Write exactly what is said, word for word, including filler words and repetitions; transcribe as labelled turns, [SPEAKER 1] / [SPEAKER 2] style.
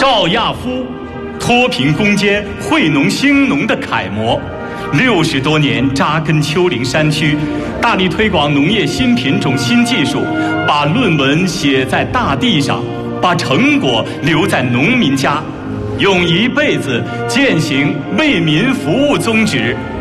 [SPEAKER 1] 赵亚夫，脱贫攻坚、惠农兴农的楷模。六十多年扎根丘陵山区，大力推广农业新品种、新技术，把论文写在大地上，把成果留在农民家，用一辈子践行为民服务宗旨，